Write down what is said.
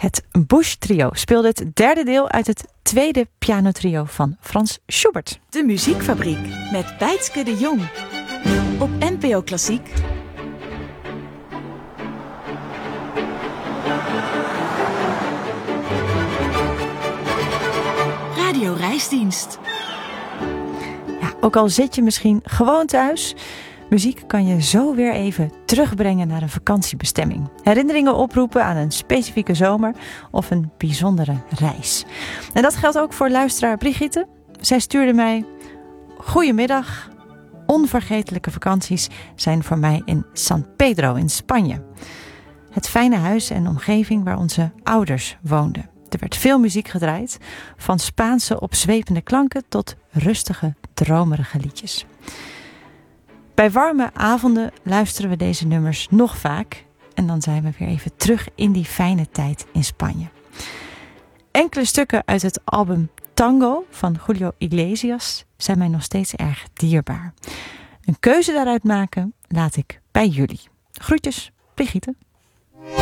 Het Busch Trio speelde het derde deel uit het tweede pianotrio van Franz Schubert. De Muziekfabriek met Bijtske de Jong op NPO Klassiek. Radio Reisdienst. Ja, ook al zit je misschien gewoon thuis, muziek kan je zo weer even terugbrengen naar een vakantiebestemming. Herinneringen oproepen aan een specifieke zomer of een bijzondere reis. En dat geldt ook voor luisteraar Brigitte. Zij stuurde mij: goedemiddag, onvergetelijke vakanties zijn voor mij in San Pedro in Spanje. Het fijne huis en omgeving waar onze ouders woonden. Er werd veel muziek gedraaid, van Spaanse opzwepende klanken tot rustige, dromerige liedjes. Bij warme avonden luisteren we deze nummers nog vaak en dan zijn we weer even terug in die fijne tijd in Spanje. Enkele stukken uit het album Tango van Julio Iglesias zijn mij nog steeds erg dierbaar. Een keuze daaruit maken laat ik bij jullie. Groetjes, Brigitte.